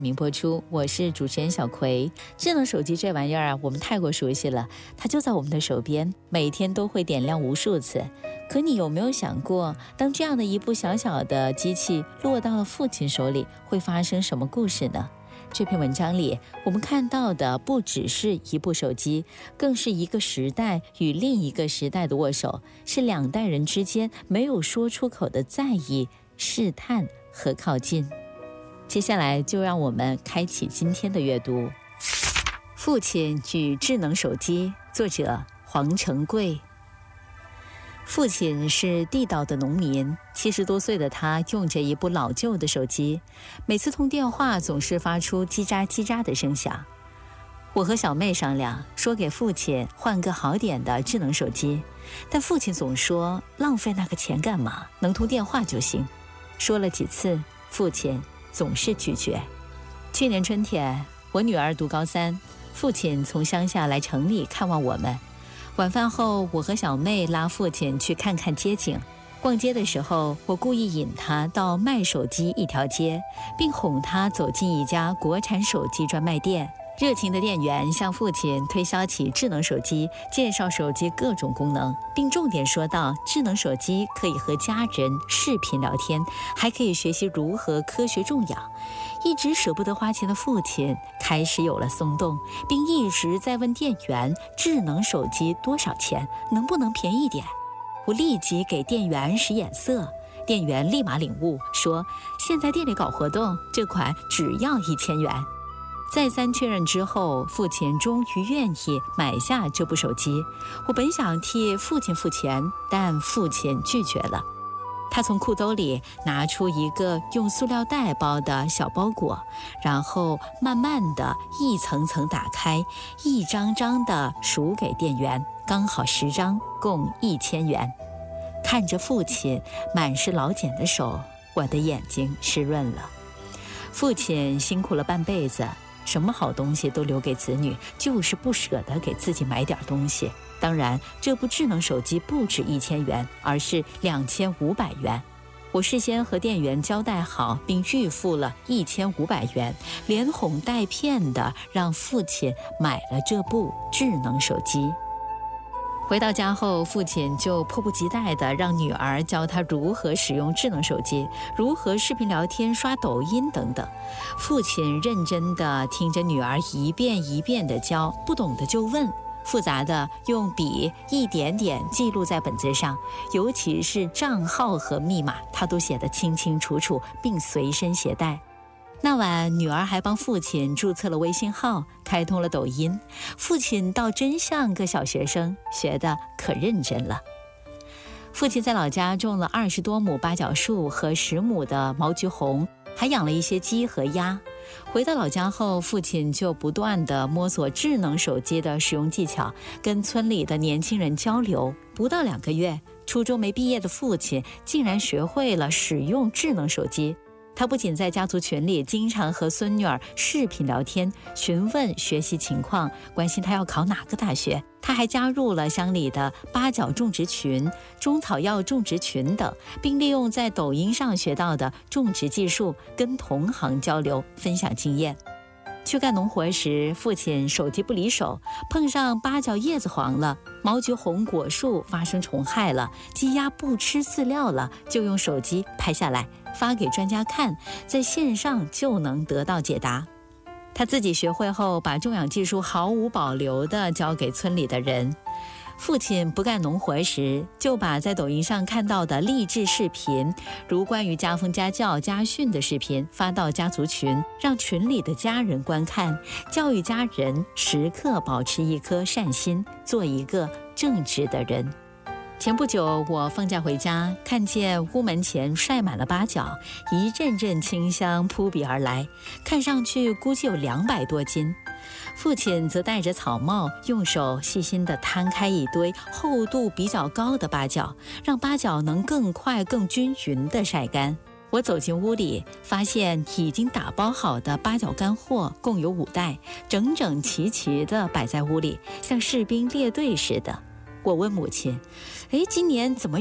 明播出，我是主持人小葵。智能手机这玩意儿啊，我们太过熟悉了，它就在我们的手边，每天都会点亮无数次。可你有没有想过，当这样的一部小小的机器落到了父亲手里，会发生什么故事呢？这篇文章里，我们看到的不只是一部手机，更是一个时代与另一个时代的握手，是两代人之间没有说出口的在意、试探和靠近。接下来就让我们开启今天的阅读。父亲与智能手机，作者黄成贵。父亲是地道的农民，70多岁的他用着一部老旧的手机，每次通电话总是发出叽喳叽喳的声响。我和小妹商量，说给父亲换个好点的智能手机，但父亲总说浪费那个钱干嘛，能通电话就行。说了几次，父亲总是拒绝。去年春天，我女儿读高3，父亲从乡下来城里看望我们。晚饭后，我和小妹拉父亲去看看街景。逛街的时候，我故意引他到卖手机一条街，并哄他走进一家国产手机专卖店。热情的店员向父亲推销起智能手机，介绍手机各种功能，并重点说到智能手机可以和家人视频聊天，还可以学习如何科学种养。一直舍不得花钱的父亲开始有了松动，并一直在问店员智能手机多少钱，能不能便宜点。我立即给店员使眼色，店员立马领悟，说现在店里搞活动，这款只要1000元。再三确认之后，父亲终于愿意买下这部手机。我本想替父亲付钱，但父亲拒绝了。他从裤兜里拿出一个用塑料袋包的小包裹，然后慢慢的一层层打开，一张张的数给店员，刚好10张，共1000元。看着父亲满是老茧的手，我的眼睛湿润了。父亲辛苦了半辈子，什么好东西都留给子女，就是不舍得给自己买点东西。当然，这部智能手机不止1000元，而是2500元。我事先和店员交代好，并预付了1500元，连哄带骗的让父亲买了这部智能手机。回到家后，父亲就迫不及待地让女儿教他如何使用智能手机，如何视频聊天、刷抖音等等。父亲认真地听着女儿一遍一遍地教，不懂的就问，复杂的用笔一点点记录在本子上，尤其是账号和密码，他都写得清清楚楚，并随身携带。那晚，女儿还帮父亲注册了微信号，开通了抖音。父亲倒真像个小学生，学得可认真了。父亲在老家种了20多亩八角树和10亩的毛菊红，还养了一些鸡和鸭。回到老家后，父亲就不断地摸索智能手机的使用技巧，跟村里的年轻人交流。不到2个月，初中没毕业的父亲竟然学会了使用智能手机。他不仅在家族群里经常和孙女儿视频聊天，询问学习情况，关心她要考哪个大学。他还加入了乡里的八角种植群、中草药种植群等，并利用在抖音上学到的种植技术，跟同行交流，分享经验。去干农活时，父亲手机不离手，碰上八角叶子黄了，毛菊红果树发生虫害了，鸡鸭不吃饲料了，就用手机拍下来发给专家看，在线上就能得到解答。他自己学会后，把种养技术毫无保留地交给村里的人。父亲不干农活时，就把在抖音上看到的励志视频，如关于家风家教家训的视频发到家族群，让群里的家人观看，教育家人时刻保持一颗善心，做一个正直的人。前不久，我放假回家，看见屋门前晒满了八角，一阵阵清香扑鼻而来，看上去估计有200多斤。父亲则戴着草帽，用手细心地摊开一堆厚度比较高的八角，让八角能更快更均匀地晒干。我走进屋里，发现已经打包好的八角干货共有5袋，整整齐齐地摆在屋里，像士兵列队似的。我问母亲：今年怎么有